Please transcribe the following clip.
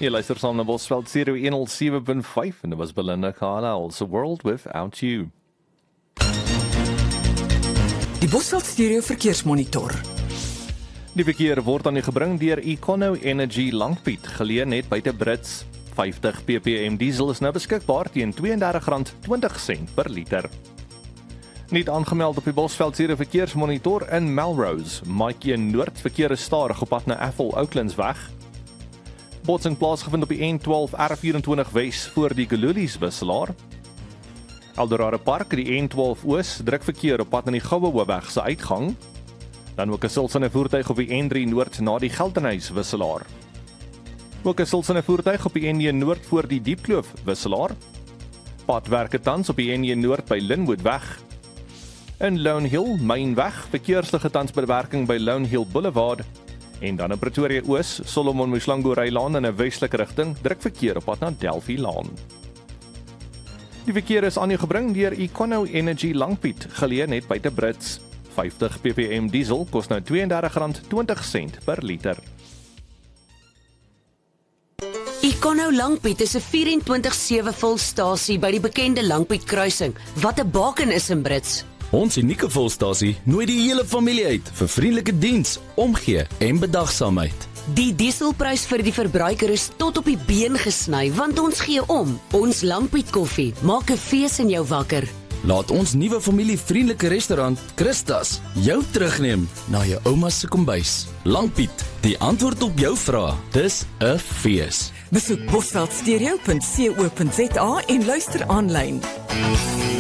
Jy luister saam na Bosveld 107.5 en dit was Belinda Carlisle's A World Without You. Die Bosveld Stereo Verkeersmonitor. Die verkeer word aan u gebring deur Econo Energy Langpiet, geleë net buite Brits. 50 ppm diesel is nou beskikbaar teen R32.20 per liter. Niet aangemeld op die Bosveld Stereo Verkeersmonitor in Melrose. Maatjie Noord verkeer is stadig op pad na Athol Oaklandsweg. Botsing plaasgevind op die N12 R24 Wes voor die Gululies wisselaar. Eldorado Park, die N12 Oos, druk verkeer op pad na die Goue Hoofweg se uitgang. Dan ook 'n silsende voertuig op die N3 Noord na die Geldenhuys wisselaar. Ook 'n silsende voertuig op die N1 Noord voor die Diepkloof wisselaar. Padwerke tans op die N1 Noord by Linwoodweg. In Lone Hill, Mainweg, verkeersligte tans bewerking by Lone Hill Boulevard. En dan in Pretoria Oos, Solomon Moslango Rylaan in 'n westelike rigting, druk verkeer op pad na Delphi Laan. Die verkeer is aan u gebring deur Econo Energy Langpiet, geleë net buite Brits. 50 ppm diesel kos nou R32.20 per liter. Econo Langpiet is 'n 24/7 volstasie by die bekende Langpiet kruising, wat 'n baken is in Brits. Ons unieke volstasie nooi die hele familie uit vir vriendelike diens, omgee en bedagsaamheid. Die dieselprys vir die verbruiker is tot op die been gesny, want ons gee om. Ons Langpiet koffie maak 'n fees in jou wakker. Laat ons nuwe familievriendelike restaurant, Christas, jou terugneem na jou ouma se kombuis. Langpiet, die antwoord op jou vrae. Dis 'n fees. Besoek bosveldstereo.co.za en luister aanlyn.